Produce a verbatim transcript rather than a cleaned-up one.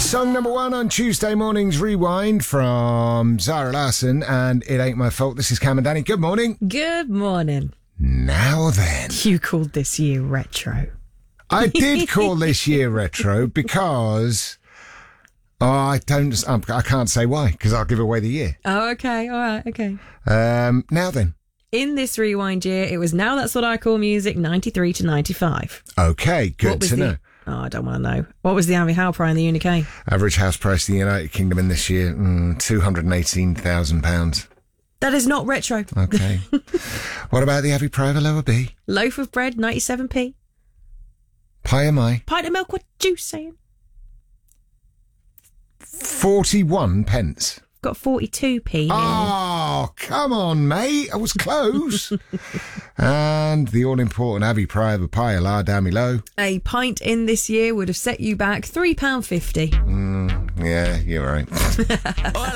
Song number one on Tuesday morning's Rewind from Zara Larsson and It Ain't My Fault. This is Cam and Danny. Good morning. Good morning. Now then. You called this year retro. I did call this year retro because... Oh, I don't... I can't say why, because I'll give away the year. Oh, okay. All right. Okay. Um, now then. In this Rewind year, it was Now That's What I Call Music, ninety-three to ninety-five. Okay, good to the, know. Oh, I don't want to know. What was the Abbey Howe price in the U K? Average house price in the United Kingdom in this year, mm, two hundred eighteen thousand pounds. That is not retro. Okay. What about the Abbey Pie of a Lower B? Loaf of bread, ninety-seven p. Pie am I? Pint of milk, what you saying? forty-one pence. Got forty-two p. Oh, come on, mate. I was close. And the all-important Abbey Pie of a Pie a la dammy low. A pint in this year would have set you back three pounds fifty. Mm, yeah, you're right.